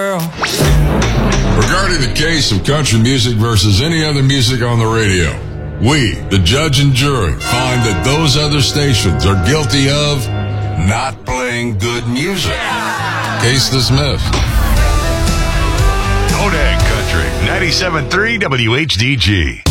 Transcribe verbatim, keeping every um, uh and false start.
Regarding the case of country music versus any other music on the radio, we, the judge and jury, find that those other stations are guilty of not playing good music. Case dismissed. Kodak Country, ninety-seven point three W H D G.